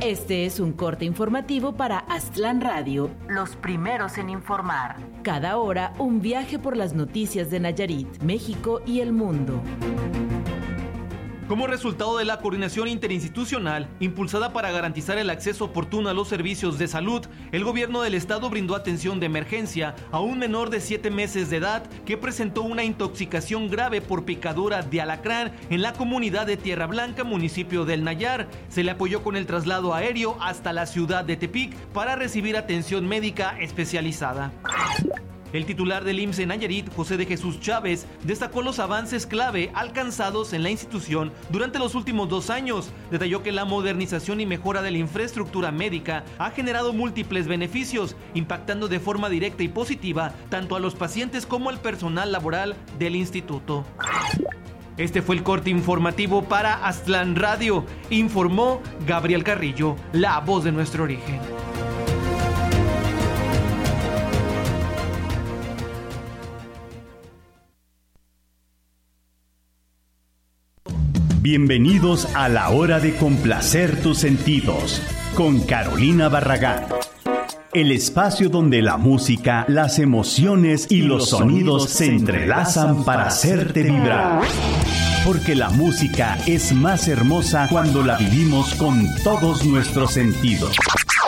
Este es un corte informativo para Aztlán Radio, los primeros en informar. Cada hora, un viaje por las noticias de Nayarit, México y el mundo. Como resultado de la coordinación interinstitucional impulsada para garantizar el acceso oportuno a los servicios de salud, el gobierno del estado brindó atención de emergencia a un menor de 7 meses de edad que presentó una intoxicación grave por picadura de alacrán en la comunidad de Tierra Blanca, municipio del Nayar. Se le apoyó con el traslado aéreo hasta la ciudad de Tepic para recibir atención médica especializada. El titular del IMSS en Nayarit, José de Jesús Chávez, destacó los avances clave alcanzados en la institución durante los últimos 2 años. Detalló que la modernización y mejora de la infraestructura médica ha generado múltiples beneficios, impactando de forma directa y positiva tanto a los pacientes como al personal laboral del instituto. Este fue el corte informativo para Aztlán Radio, informó Gabriel Carrillo, la voz de nuestro origen. Bienvenidos a la hora de complacer tus sentidos con Carolina Barragán. El espacio donde la música, las emociones y los sonidos se entrelazan para hacerte vibrar. Porque la música es más hermosa cuando la vivimos con todos nuestros sentidos.